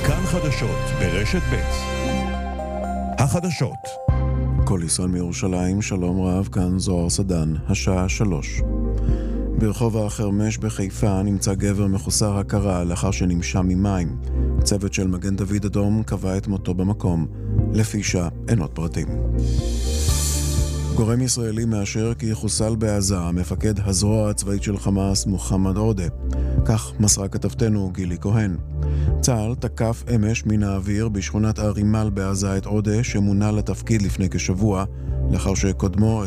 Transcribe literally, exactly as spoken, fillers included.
כאן חדשות ברשת ב'. החדשות. כל ישראל מירושלים, שלום רב, כאן זוהר סדן, השעה שלוש. ברחוב החרמש בחיפה נמצא גבר מחוסר הכרה לאחר שנמשה ממים. צוות של מגן דוד אדום קבע את מותו במקום. לפי שעה אין עוד פרטים. גורם ישראלי מאשר כי חוסל בעזה מפקד הזרוע הצבאית של חמאס מוחמד עודה. כך מסרה כתבתנו גילי כהן. צה"ל תקף אמש מן האוויר בשכונת הרימל בעזה את עודה שמונה לתפקיד לפני כשבוע, לאחר שקודמו